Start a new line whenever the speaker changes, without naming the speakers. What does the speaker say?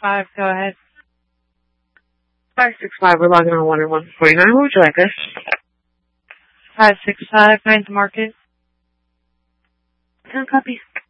565, go ahead.
565, we're logging on 10149. Who would you like us?
565, 9th Market.
10 copy.